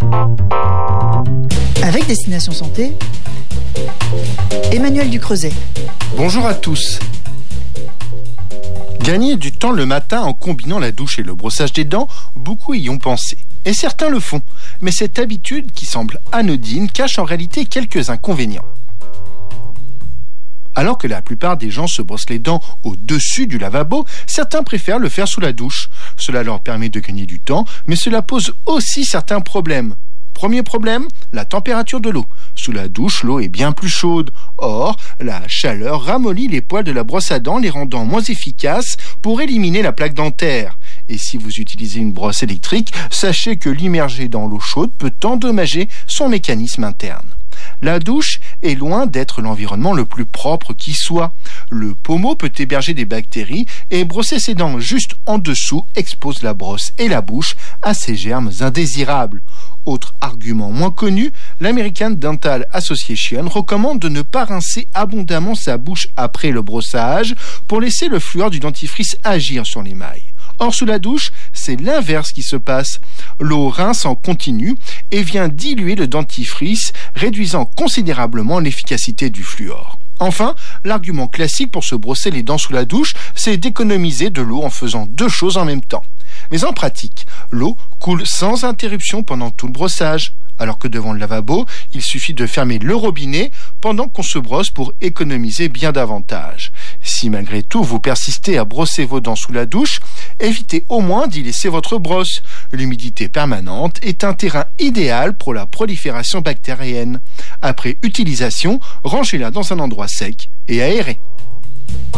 Avec Destination Santé, Emmanuel Ducreuset. Bonjour à tous. Gagner du temps le matin en combinant la douche et le brossage des dents, beaucoup y ont pensé. Et certains le font. Mais cette habitude, qui semble anodine, cache en réalité quelques inconvénients. Alors que la plupart des gens se brossent les dents au-dessus du lavabo, certains préfèrent le faire sous la douche. Cela leur permet de gagner du temps, mais cela pose aussi certains problèmes. Premier problème, la température de l'eau. Sous la douche, l'eau est bien plus chaude. Or, la chaleur ramollit les poils de la brosse à dents, les rendant moins efficaces pour éliminer la plaque dentaire. Et si vous utilisez une brosse électrique, sachez que l'immerger dans l'eau chaude peut endommager son mécanisme interne. La douche est loin d'être l'environnement le plus propre qui soit. Le pommeau peut héberger des bactéries et brosser ses dents juste en dessous expose la brosse et la bouche à ces germes indésirables. Autre argument moins connu, l'American Dental Association recommande de ne pas rincer abondamment sa bouche après le brossage pour laisser le fluor du dentifrice agir sur l'émail. Or, sous la douche, c'est l'inverse qui se passe. L'eau rince en continu et vient diluer le dentifrice, réduisant considérablement l'efficacité du fluor. Enfin, l'argument classique pour se brosser les dents sous la douche, c'est d'économiser de l'eau en faisant deux choses en même temps. Mais en pratique, l'eau coule sans interruption pendant tout le brossage. Alors que devant le lavabo, il suffit de fermer le robinet pendant qu'on se brosse pour économiser bien davantage. Si malgré tout vous persistez à brosser vos dents sous la douche, évitez au moins d'y laisser votre brosse. L'humidité permanente est un terrain idéal pour la prolifération bactérienne. Après utilisation, rangez-la dans un endroit sec et aéré.